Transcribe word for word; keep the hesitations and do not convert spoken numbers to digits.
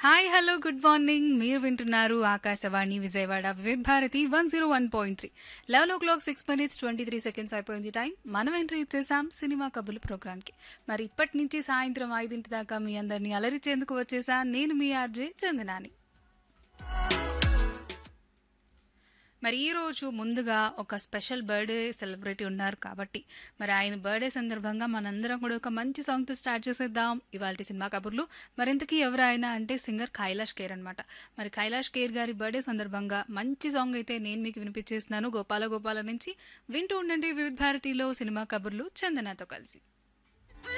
Hi hello good morning మీరు వింటున్నారు ఆకాశవాణి విజయవాడ వివిధ Bharati one zero one point three eleven ఓ clock six minutes twenty three seconds అయిపోయింది time. మనం entry ఇచ్చేసాం సినిమా కబుర్లు ప్రోగ్రామ్కి. మరి ఇప్పటి నుంచి సాయంత్రం ఐదింటి దాకా మీ అందరినీ అలరిచేందుకు వచ్చేసా నేను మీ ఆర్జే చందనాని. మరి ఈ రోజు ముందుగా ఒక స్పెషల్ బర్త్డే సెలబ్రిటీ ఉన్నారు కాబట్టి మరి ఆయన బర్త్డే సందర్భంగా మనందరం కూడా ఒక మంచి సాంగ్తో స్టార్ట్ చేసేద్దాం ఇవాళ సినిమా కబుర్లు. మరింతకీ ఎవరు ఆయన అంటే సింగర్ కైలాష్ ఖేర్ అనమాట. మరి కైలాష్ ఖేర్ గారి బర్త్డే సందర్భంగా మంచి సాంగ్ అయితే నేను మీకు వినిపించేస్తున్నాను గోపాల గోపాల నుంచి. వింటూ ఉండండి వివిధ భారతిలో సినిమా కబుర్లు చందనతో కలిసి.